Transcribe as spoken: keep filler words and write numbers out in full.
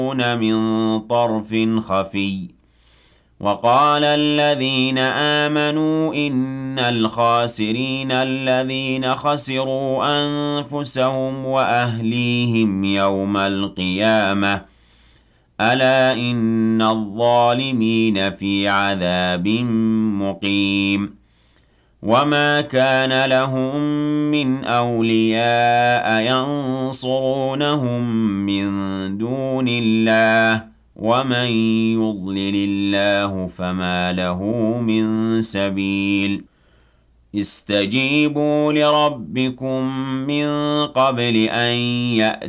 من طرف خفي وقال الذين آمنوا إن الخاسرين الذين خسروا أنفسهم وأهليهم يوم القيامة ألا إن الظالمين في عذاب مقيم وما كان لهم من أولياء ينصرونهم من دون الله ومن يضلل الله فما له من سبيل استجيبوا لربكم من قبل أن يأتي